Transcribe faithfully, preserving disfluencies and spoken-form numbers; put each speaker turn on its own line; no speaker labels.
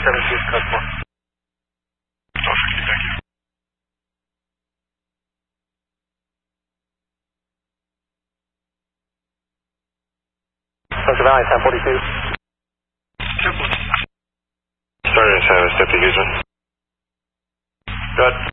seventeen, code four.
Oh, thank you, thank you.
Central Valley, ten forty-two.
Started in San Jose, Houston. Good.